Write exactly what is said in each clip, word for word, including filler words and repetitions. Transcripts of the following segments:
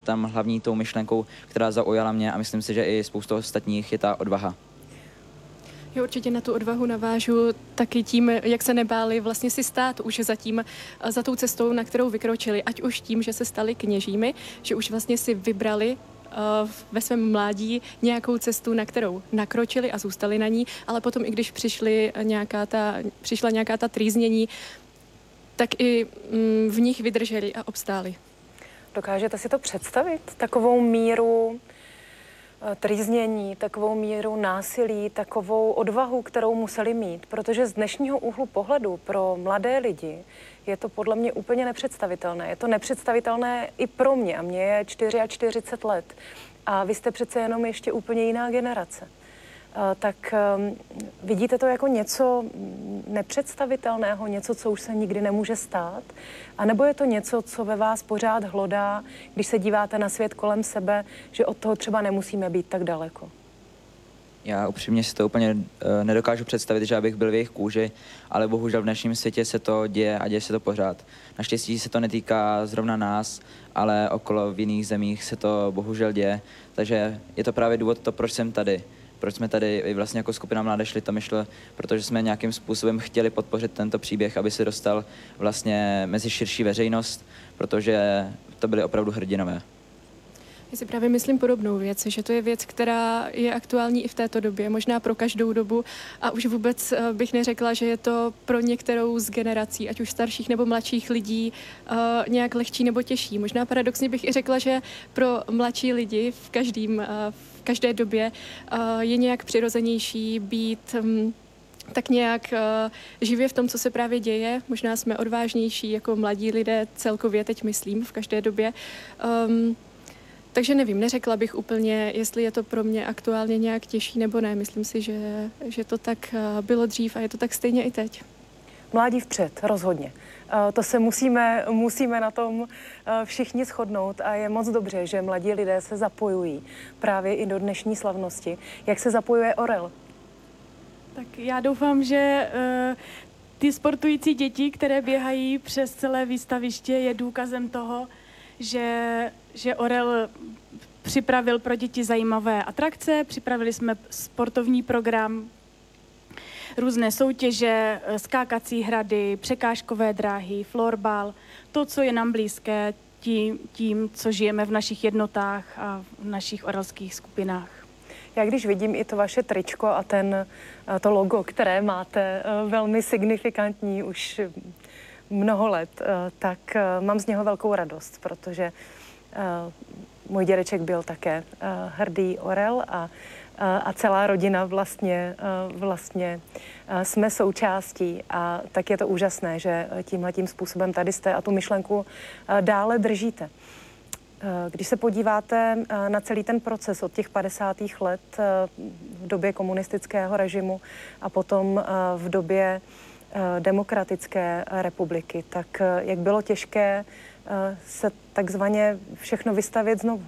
tam hlavní tou myšlenkou, která zaujala mě a myslím si, že i spoustu ostatních, je ta odvaha. Já určitě na tu odvahu navážu taky tím, jak se nebáli vlastně si stát už za tím, za tou cestou, na kterou vykročili, ať už tím, že se stali kněžími, že už vlastně si vybrali ve svém mládí nějakou cestu, na kterou nakročili a zůstali na ní, ale potom i když přišly nějaká ta, přišla nějaká ta trýznění, tak i v nich vydrželi a obstáli. Dokážete si to představit? Takovou míru trýznění, takovou míru násilí, takovou odvahu, kterou museli mít, protože z dnešního úhlu pohledu pro mladé lidi je to podle mě úplně nepředstavitelné. Je to nepředstavitelné i pro mě a mě je čtyřicet čtyři let a vy jste přece jenom ještě úplně jiná generace. Tak vidíte to jako něco nepředstavitelného, něco, co už se nikdy nemůže stát? A nebo je to něco, co ve vás pořád hlodá, když se díváte na svět kolem sebe, že od toho třeba nemusíme být tak daleko? Já upřímně si to úplně uh, nedokážu představit, že abych byl v jejich kůži, ale bohužel v dnešním světě se to děje a děje se to pořád. Naštěstí se to netýká zrovna nás, ale okolo v jiných zemích se to bohužel děje, takže je to právě důvod to, proč jsem tady. Proč jsme tady i vlastně jako skupina Mládež Litomyšl, protože jsme nějakým způsobem chtěli podpořit tento příběh, aby se dostal vlastně mezi širší veřejnost, protože to byli opravdu hrdinové. Já si právě myslím podobnou věc, že to je věc, která je aktuální i v této době, možná pro každou dobu a už vůbec bych neřekla, že je to pro některou z generací, ať už starších nebo mladších lidí, nějak lehčí nebo těžší. Možná paradoxně bych i řekla, že pro mladší lidi v, každým, v každé době je nějak přirozenější být tak nějak živě v tom, co se právě děje. Možná jsme odvážnější jako mladí lidé celkově, teď myslím, v každé době. Um, Takže nevím, neřekla bych úplně, jestli je to pro mě aktuálně nějak těžší nebo ne. Myslím si, že, že to tak bylo dřív a je to tak stejně i teď. Mládí vpřed, rozhodně. To se musíme, musíme na tom všichni shodnout a je moc dobře, že mladí lidé se zapojují právě i do dnešní slavnosti. Jak se zapojuje Orel? Tak já doufám, že uh, ty sportující děti, které běhají přes celé výstaviště, je důkazem toho, že, že Orel připravil pro děti zajímavé atrakce, připravili jsme sportovní program, různé soutěže, skákací hrady, překážkové dráhy, florbal, to, co je nám blízké tím, tím, co žijeme v našich jednotách a v našich orelských skupinách. Já když vidím i to vaše tričko a ten, to logo, které máte velmi signifikantní už mnoho let, tak mám z něho velkou radost, protože můj dědeček byl také hrdý orel a, a celá rodina vlastně, vlastně jsme součástí a tak je to úžasné, že tímhletím způsobem tady jste a tu myšlenku dále držíte. Když se podíváte na celý ten proces od těch padesátých let v době komunistického režimu a potom v době demokratické republiky, tak jak bylo těžké se takzvaně všechno vystavět znovu?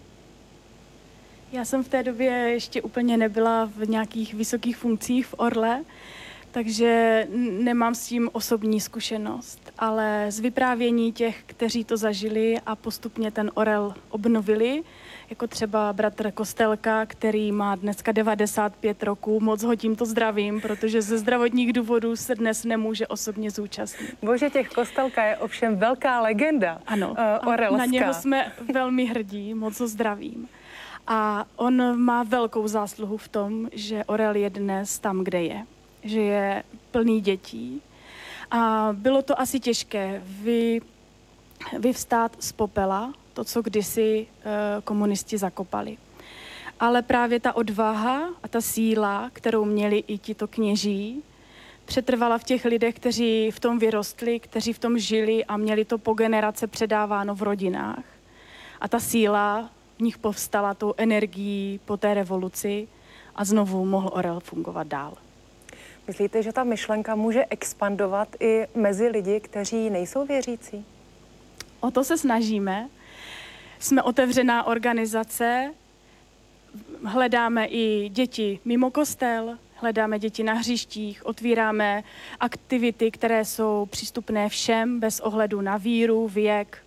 Já jsem v té době ještě úplně nebyla v nějakých vysokých funkcích v Orle, takže nemám s tím osobní zkušenost, ale z vyprávění těch, kteří to zažili a postupně ten Orel obnovili, jako třeba bratr Kostelka, který má dneska devadesát pět roků, moc ho tímto zdravím, protože ze zdravotních důvodů se dnes nemůže osobně zúčastnit. Bože, těch Kostelka je ovšem velká legenda. Ano, uh, orelská. Na něho jsme velmi hrdí, moc ho zdravím. A on má velkou zásluhu v tom, že Orel je dnes tam, kde je. Že je plný dětí. A bylo to asi těžké vy, vyvstát z popela, to, co kdysi uh, komunisti zakopali. Ale právě ta odvaha a ta síla, kterou měli i tito kněží, přetrvala v těch lidech, kteří v tom vyrostli, kteří v tom žili a měli to po generace předáváno v rodinách. A ta síla v nich povstala tou energií po té revoluci a znovu mohl Orel fungovat dál. Myslíte, že ta myšlenka může expandovat i mezi lidi, kteří nejsou věřící? O to se snažíme. Jsme otevřená organizace, hledáme i děti mimo kostel, hledáme děti na hřištích, otvíráme aktivity, které jsou přístupné všem bez ohledu na víru, věk,